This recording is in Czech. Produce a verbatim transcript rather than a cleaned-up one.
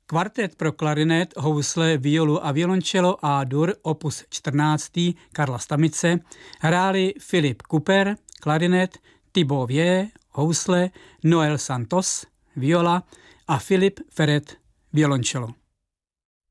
Kvartet pro klarinet, housle, violu a violončelo A-dur opus čtrnáct Karla Stamice hráli Filip Cooper, klarinet, Thibaut Vie, housle, Noel Santos, viola a Filip Ferret, violončelo.